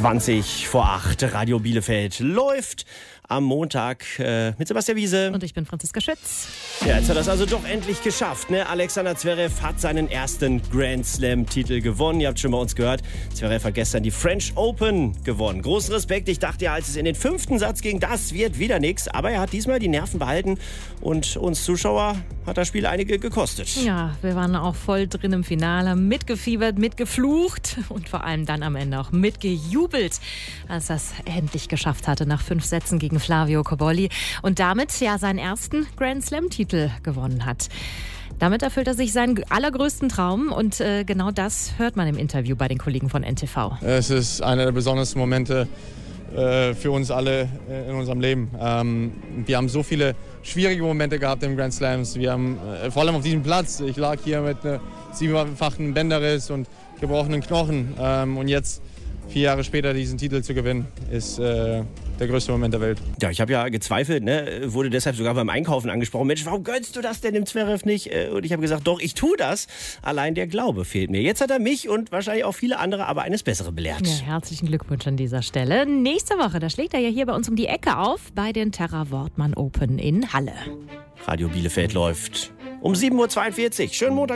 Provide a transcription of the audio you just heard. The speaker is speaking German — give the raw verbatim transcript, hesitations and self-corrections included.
zwanzig vor acht. Radio Bielefeld läuft am Montag äh, mit Sebastian Wiese. Und ich bin Franziska Schütz. Ja, jetzt hat er es also doch endlich geschafft. Ne? Alexander Zverev hat seinen ersten Grand Slam-Titel gewonnen. Ihr habt schon bei uns gehört, Zverev hat gestern die French Open gewonnen. Großen Respekt. Ich dachte ja, als es in den fünften Satz ging, das wird wieder nichts. Aber er hat diesmal die Nerven behalten und uns Zuschauer hat das Spiel einige gekostet. Ja, wir waren auch voll drin im Finale, haben mitgefiebert, mitgeflucht und vor allem dann am Ende auch mitgejubelt, als er es endlich geschafft hatte nach fünf Sätzen gegen Flavio Cobolli und damit ja seinen ersten Grand Slam-Titel gewonnen hat. Damit erfüllt er sich seinen allergrößten Traum und äh, genau das hört man im Interview bei den Kollegen von N T V. Es ist einer der besondersten Momente äh, für uns alle äh, in unserem Leben. Ähm, wir haben so viele schwierige Momente gehabt im Grand Slams. Wir haben äh, vor allem auf diesem Platz, ich lag hier mit einem siebenfachen Bänderriss und gebrochenen Knochen ähm, und jetzt vier Jahre später diesen Titel zu gewinnen, ist äh, der größte Moment der Welt. Ja, ich habe ja gezweifelt, ne? Wurde deshalb sogar beim Einkaufen angesprochen. Mensch, warum gönnst du das denn dem Zverev nicht? Und ich habe gesagt, doch, ich tue das. Allein der Glaube fehlt mir. Jetzt hat er mich und wahrscheinlich auch viele andere aber eines Besseren belehrt. Ja, herzlichen Glückwunsch an dieser Stelle. Nächste Woche, da schlägt er ja hier bei uns um die Ecke auf bei den Terra Wortmann Open in Halle. Radio Bielefeld läuft um sieben Uhr zweiundvierzig. Schönen Montag.